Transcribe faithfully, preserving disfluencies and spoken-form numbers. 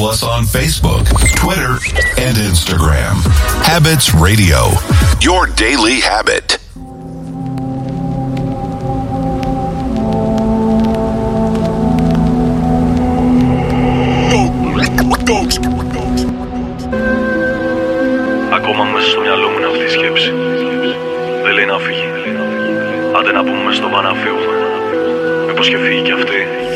Us on Facebook, Twitter, and Instagram. Habits Radio, your daily habit. Ακόμα μέσα στο μυαλό μου είναι αυτή η σκέψη. Δεν λέει να φύγει. Άντε να πούμε στο βανά φύγουμε. Μήπως και φύγει κι αυτή.